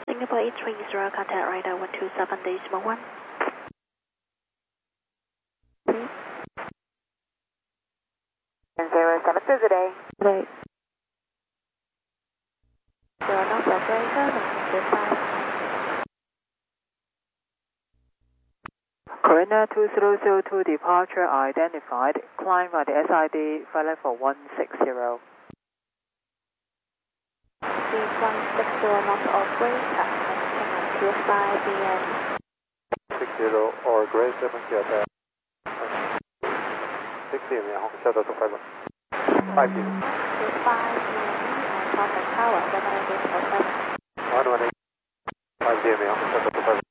Singapore 830, contact radar 127.1. 072 today. Today. 0 knots operator, 125. Corinna 2002 departure identified. Climb by the SID flight level 160. C160 knots operator, 125 BM. 60 or grade 7 Delta. 60 然后下到5 5 5 0 5 contact tower, 118.7. 118 5 0然后下到5 5